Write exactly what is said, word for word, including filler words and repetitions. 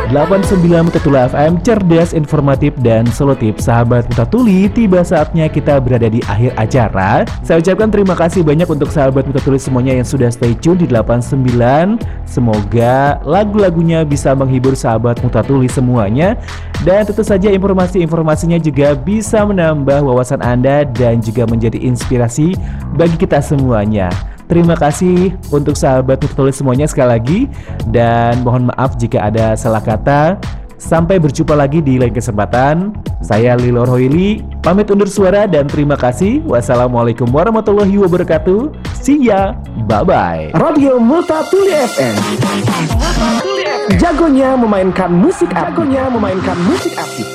delapan puluh sembilan Mutatuli F M, cerdas, informatif, dan solutif. Sahabat Mutatuli, tiba saatnya kita berada di akhir acara. Saya ucapkan terima kasih banyak untuk sahabat Mutatuli semuanya yang sudah stay tune di delapan puluh sembilan. Semoga lagu-lagunya bisa menghibur sahabat Mutatuli semuanya. Dan tentu saja informasi-informasinya juga bisa menambah wawasan Anda dan juga menjadi inspirasi bagi kita semuanya. Terima kasih untuk sahabat Mutatuli semuanya sekali lagi. Dan mohon maaf jika ada salah kata. Sampai berjumpa lagi di lain kesempatan. Saya Lilo Rohili, pamit undur suara dan terima kasih. Wassalamualaikum warahmatullahi wabarakatuh. See ya, bye-bye. Radio Mutatuli F M, jagonya memainkan musik, jagonya memainkan musik asik.